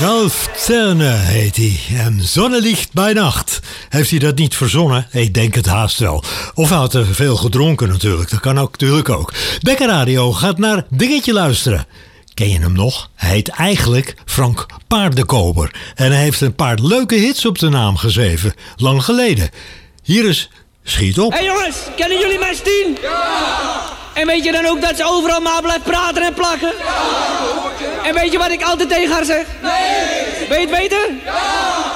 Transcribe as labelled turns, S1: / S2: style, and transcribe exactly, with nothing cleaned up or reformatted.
S1: Ralph Terne heet hij. En Zonnelicht bij nacht. Heeft hij dat niet verzonnen? Ik denk het haast wel. Of hij had te veel gedronken natuurlijk. Dat kan ook natuurlijk ook. Bekker Radio gaat naar Dingetje luisteren. Ken je hem nog? Hij heet eigenlijk Frank Paardenkoper. En hij heeft een paar leuke hits op de naam geschreven. Lang geleden. Hier is Schiet op.
S2: Hé hey jongens, kennen jullie mijn Stien? Ja! En weet je dan ook dat ze overal maar blijft praten en plakken? Ja! En weet je wat ik altijd tegen haar zeg? Nee! Weet je het beter? Ja!